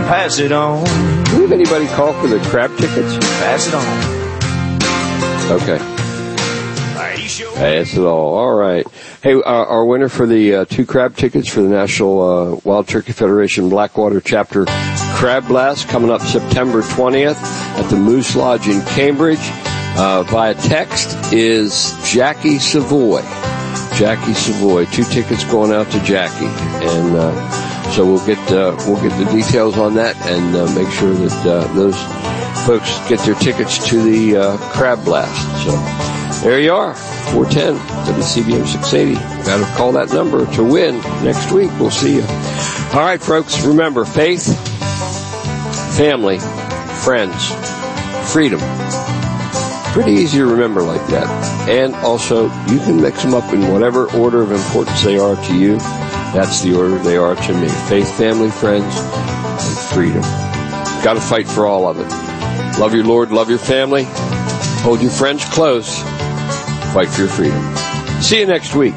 Pass it on. Do we have anybody call for the crab tickets? Pass it on. Okay. Pass it all right. Hey, our winner for the 2 crab tickets for the National Wild Turkey Federation Blackwater Chapter Crab Blast coming up September 20th at the Moose Lodge in Cambridge via text is Jackie Savoy. Jackie Savoy. 2 tickets going out to Jackie, and so we'll get the details on that and make sure that those folks get their tickets to the Crab Blast. So there you are, 410 WCBM 680. Got to call that number to win next week. We'll see you. All right, folks. Remember, faith, family, friends, freedom. Pretty easy to remember like that. And also, you can mix them up in whatever order of importance they are to you. That's the order they are to me. Faith, family, friends, and freedom. Got to fight for all of it. Love your Lord, love your family. Hold your friends close. Fight for your freedom. See you next week.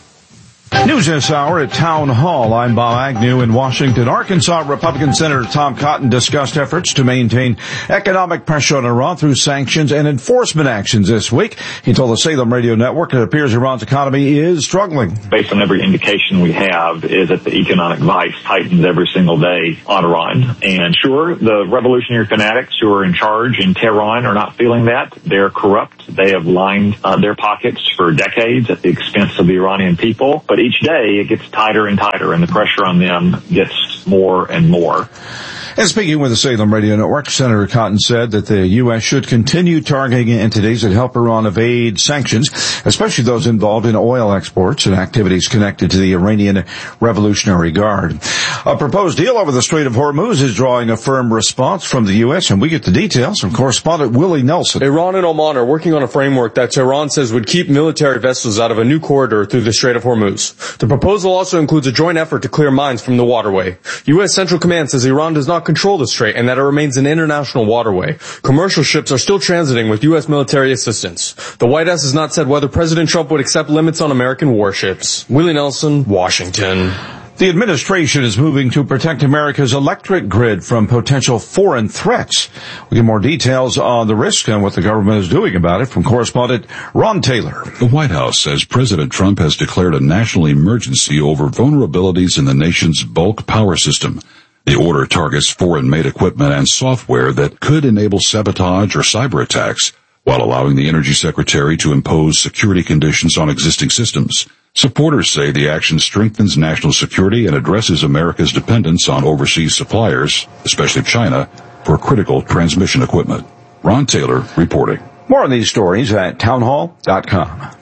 News this hour at Town Hall. I'm Bob Agnew in Washington. Arkansas Republican Senator Tom Cotton discussed efforts to maintain economic pressure on Iran through sanctions and enforcement actions this week. He told the Salem Radio Network it appears Iran's economy is struggling. Based on every indication we have is that the economic vice tightens every single day on Iran. And sure, the revolutionary fanatics who are in charge in Tehran are not feeling that. They're corrupt. They have lined their pockets for decades at the expense of the Iranian people. But each day it gets tighter and tighter, and the pressure on them gets more and more. And speaking with the Salem Radio Network, Senator Cotton said that the U.S. should continue targeting entities that help Iran evade sanctions, especially those involved in oil exports and activities connected to the Iranian Revolutionary Guard. A proposed deal over the Strait of Hormuz is drawing a firm response from the U.S., and we get the details from correspondent Willie Nelson. Iran and Oman are working on a framework that Tehran says would keep military vessels out of a new corridor through the Strait of Hormuz. The proposal also includes a joint effort to clear mines from the waterway. U.S. Central Command says Iran does not control the strait and that it remains an international waterway. Commercial ships are still transiting with U.S. military assistance. The White House has not said whether President Trump would accept limits on American warships. Willie Nelson, Washington. The administration is moving to protect America's electric grid from potential foreign threats. We get more details on the risk and what the government is doing about it from correspondent Ron Taylor. The White House says President Trump has declared a national emergency over vulnerabilities in the nation's bulk power system. The order targets foreign-made equipment and software that could enable sabotage or cyber attacks, while allowing the Energy Secretary to impose security conditions on existing systems. Supporters say the action strengthens national security and addresses America's dependence on overseas suppliers, especially China, for critical transmission equipment. Ron Taylor reporting. More on these stories at townhall.com.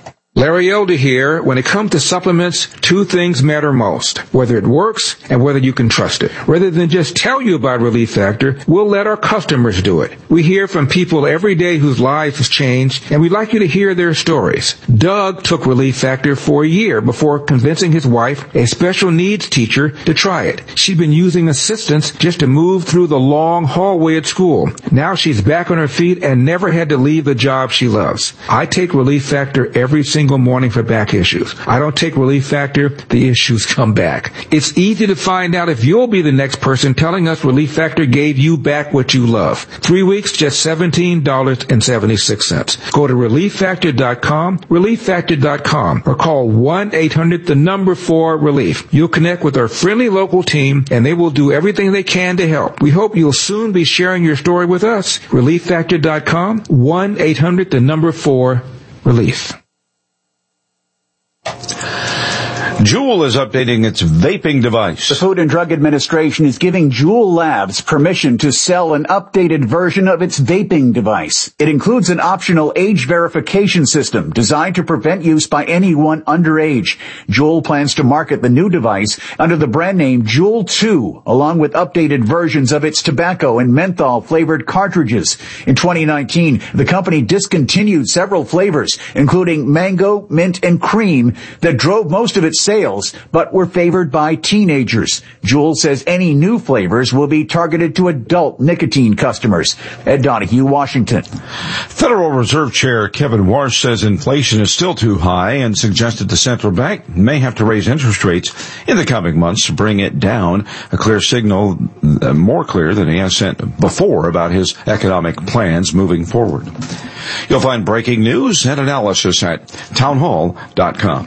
Larry Elder here. When it comes to supplements, 2 things matter most: whether it works and whether you can trust it. Rather than just tell you about Relief Factor, we'll let our customers do it. We hear from people every day whose lives have changed, and we'd like you to hear their stories. Doug took Relief Factor for a year before convincing his wife, a special needs teacher, to try it. She'd been using assistance just to move through the long hallway at school. Now she's back on her feet and never had to leave the job she loves. I take Relief Factor every single morning for back issues. I don't take Relief Factor, the issues come back. It's easy to find out if you'll be the next person telling us Relief Factor gave you back what you love. 3 weeks, just $17.76. Go to ReliefFactor.com, ReliefFactor.com, or call 1-800-4-RELIEF. You'll connect with our friendly local team, and they will do everything they can to help. We hope you'll soon be sharing your story with us. ReliefFactor.com, 1-800-4-RELIEF. Juul is updating its vaping device. The Food and Drug Administration is giving Juul Labs permission to sell an updated version of its vaping device. It includes an optional age verification system designed to prevent use by anyone underage. Juul plans to market the new device under the brand name Juul 2, along with updated versions of its tobacco and menthol-flavored cartridges. In 2019, the company discontinued several flavors, including mango, mint, and cream, that drove most of its sales, but were favored by teenagers. Juul says any new flavors will be targeted to adult nicotine customers. Ed Donahue, Washington. Federal Reserve Chair Kevin Warsh says inflation is still too high and suggested the central bank may have to raise interest rates in the coming months to bring it down, a clear signal, more clear than he has sent before about his economic plans moving forward. You'll find breaking news and analysis at townhall.com.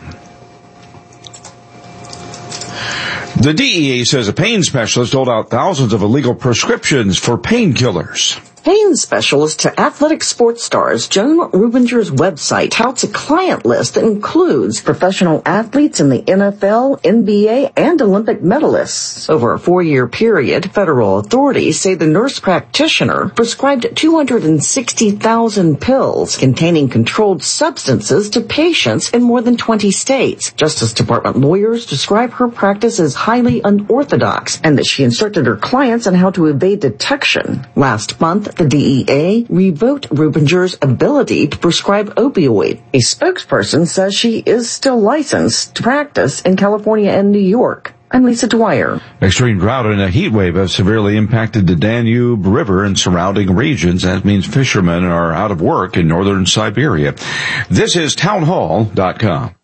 The DEA says a pain specialist doled out thousands of illegal prescriptions for painkillers. Pain specialist to athletic sports stars Joan Rubinger's website touts a client list that includes professional athletes in the NFL, NBA, and Olympic medalists. Over a 4-year period, federal authorities say the nurse practitioner prescribed 260,000 pills containing controlled substances to patients in more than 20 states. Justice Department lawyers describe her practice as highly unorthodox and that she instructed her clients on how to evade detection. Last month, the DEA revoked Rubinger's ability to prescribe opioid. A spokesperson says she is still licensed to practice in California and New York. I'm Lisa Dwyer. Extreme drought and a heat wave have severely impacted the Danube River and surrounding regions. That means fishermen are out of work in northern Siberia. This is townhall.com.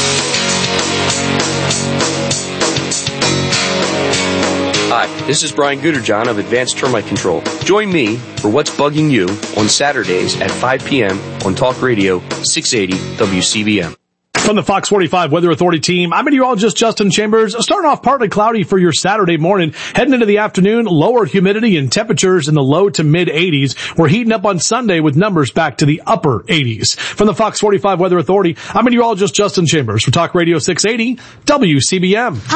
Hi, this is Brian Gooderjohn of Advanced Termite Control. Join me for What's Bugging You on Saturdays at 5 p.m. on Talk Radio 680 WCBM. From the Fox 45 Weather Authority team, I'm meteorologist Justin Chambers. Starting off partly cloudy for your Saturday morning. Heading into the afternoon, lower humidity and temperatures in the low to mid 80s. We're heating up on Sunday with numbers back to the upper 80s. From the Fox 45 Weather Authority, I'm meteorologist Justin Chambers for Talk Radio 680 WCBM.